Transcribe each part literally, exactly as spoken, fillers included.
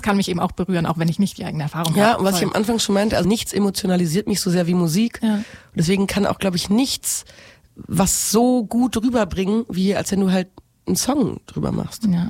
kann mich eben auch berühren, auch wenn ich nicht die eigene Erfahrung ja, habe. Ja, und was Voll. ich am Anfang schon meinte, also nichts emotionalisiert mich so sehr wie Musik. Ja. Und deswegen kann auch, glaube ich, nichts was so gut rüberbringen, wie als wenn du halt einen Song drüber machst. Ja.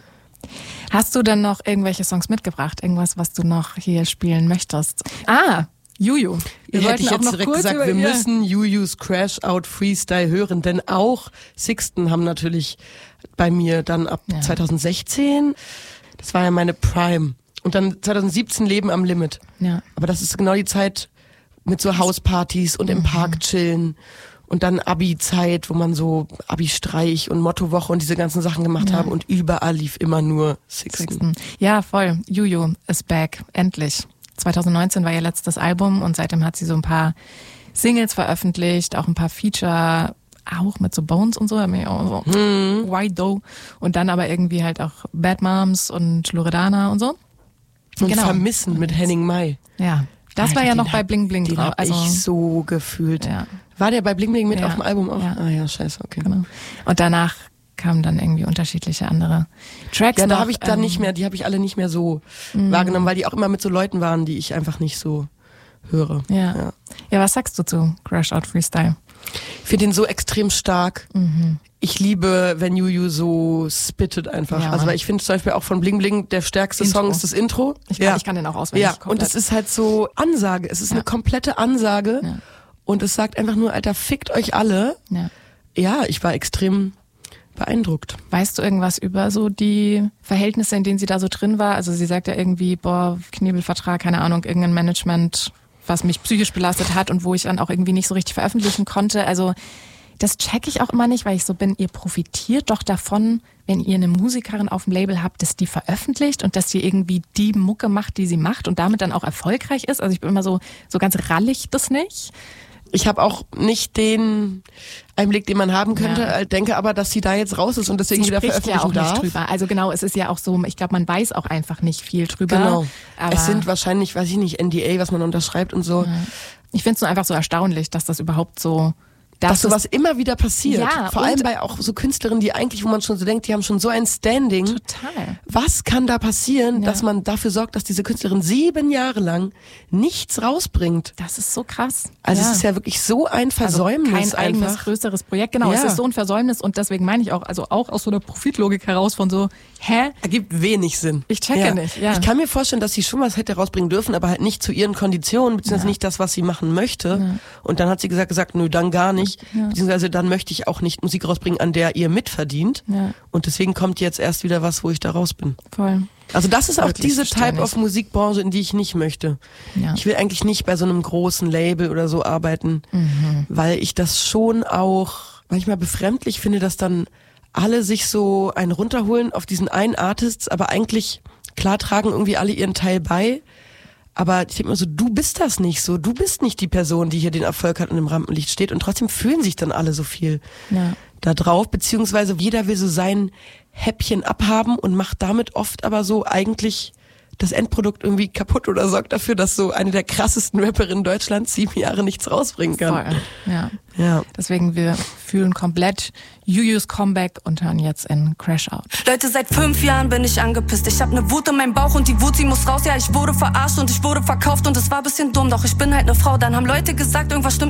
Hast du denn noch irgendwelche Songs mitgebracht? Irgendwas, was du noch hier spielen möchtest? Ah, Juju. Wir Hätte ich auch jetzt noch direkt kurz gesagt, über, wir ja. müssen Jujus Crash Out Freestyle hören, denn auch Sixten haben natürlich bei mir dann ab Ja. zwanzig sechzehn, das war ja meine Prime, und dann zwanzig siebzehn Leben am Limit. Ja. Aber das ist genau die Zeit mit so Hauspartys und im Mhm. Park chillen. Und dann Abi-Zeit, wo man so Abi-Streich und Mottowoche und diese ganzen Sachen gemacht Ja. haben und überall lief immer nur Sixten. Sixten. Ja, voll. Juju is back. Endlich. zwanzig neunzehn war ihr letztes Album und seitdem hat sie so ein paar Singles veröffentlicht, auch ein paar Feature, auch mit so Bones und so, da bin ich auch so, Hm. why though? Und dann aber irgendwie halt auch Bad Moms und Loredana und so. Und Genau. Vermissen mit Henning Mai. Ja, das Alter, war ja den noch hab- bei Bling Bling Den drauf. hab Also, ich so gefühlt. ja, War der bei Bling Bling mit Ja. auf dem Album auch? Ja. Ah ja, scheiße, okay. genau. Und danach kamen dann irgendwie unterschiedliche andere Tracks. Ja, da noch, habe ich dann ähm, nicht mehr, die habe ich alle nicht mehr so wahrgenommen, weil die auch immer mit so Leuten waren, die ich einfach nicht so höre. Ja. Ja. ja, was sagst du zu Crash Out Freestyle? Ich finde den so extrem stark. Mhm. Ich liebe, wenn Juju so spittet einfach. Ja. Also weil ich finde zum Beispiel auch von Bling Bling, der stärkste Intro. Song ist das Intro. Ich kann, ja. ich kann den auch auswendig. Ja, und komplett. es ist halt so Ansage. Es ist Ja. eine komplette Ansage. Ja. Und es sagt einfach nur, Alter, fickt euch alle. Ja. Ja, ich war extrem beeindruckt. Weißt du irgendwas über so die Verhältnisse, in denen sie da so drin war? Also sie sagt ja irgendwie, boah, Knebelvertrag, keine Ahnung, irgendein Management, was mich psychisch belastet hat und wo ich dann auch irgendwie nicht so richtig veröffentlichen konnte. Also das check ich auch immer nicht, weil ich so bin, ihr profitiert doch davon, wenn ihr eine Musikerin auf dem Label habt, dass die veröffentlicht und dass sie irgendwie die Mucke macht, die sie macht und damit dann auch erfolgreich ist. Also ich bin immer so, so ganz rallig das nicht. Ich habe auch nicht den Einblick, den man haben könnte, Ja. denke aber, dass sie da jetzt raus ist und deswegen Sie wieder spricht veröffentlichen ja auch darf. nicht drüber. Also genau, es ist ja auch so, ich glaube, man weiß auch einfach nicht viel drüber. Genau. Aber Es sind wahrscheinlich, weiß ich nicht, N D A, was man unterschreibt und so. ich finde es nur einfach so erstaunlich, dass das überhaupt so... Dass Das sowas immer wieder passiert. Ja, Vor und- allem bei auch so Künstlerinnen, die eigentlich, wo man schon so denkt, die haben schon so ein Standing. Total. Was kann da passieren, Ja. dass man dafür sorgt, dass diese Künstlerin sieben Jahre lang nichts rausbringt? Das ist so krass. Also es ist ja wirklich so ein Versäumnis also kein eigenes einfach. größeres Projekt. Genau, es Ja. ist so ein Versäumnis und deswegen meine ich auch, also auch aus so einer Profitlogik heraus von so, hä? Ergibt wenig Sinn. Ich checke nicht, ja. Ich kann mir vorstellen, dass sie schon was hätte rausbringen dürfen, aber halt nicht zu ihren Konditionen, beziehungsweise Ja. nicht das, was sie machen möchte. Und dann hat sie gesagt, gesagt, nö, dann gar nicht. Beziehungsweise dann möchte ich auch nicht Musik rausbringen, an der ihr mitverdient. Ja. Und deswegen kommt jetzt erst wieder was, wo ich da raus bin. Voll. Also das ist auch Wirklich diese Type verständlich. of Musikbranche, in die ich nicht möchte. Ja. Ich will eigentlich nicht bei so einem großen Label oder so arbeiten, weil ich das schon auch manchmal befremdlich finde, dass dann alle sich so einen runterholen auf diesen einen Artist, aber eigentlich, klar tragen irgendwie alle ihren Teil bei. Aber ich denke mir so, du bist das nicht so. Du bist nicht die Person, die hier den Erfolg hat und im Rampenlicht steht. Und trotzdem fühlen sich dann alle so viel Ja. da drauf. Beziehungsweise jeder will so sein Häppchen abhaben und macht damit oft aber so eigentlich das Endprodukt irgendwie kaputt oder sorgt dafür, dass so eine der krassesten Rapperinnen Deutschlands sieben Jahre nichts rausbringen kann. Voll. Ja. Ja. Deswegen, wir fühlen komplett Jujus Comeback und hören jetzt in Crash Out. Leute, seit fünf Jahren bin ich angepisst. Ich hab ne Wut in meinem Bauch und die Wut, sie muss raus. Ja, ich wurde verarscht und ich wurde verkauft und es war ein bisschen dumm. Doch ich bin halt ne Frau. Dann haben Leute gesagt, irgendwas stimmt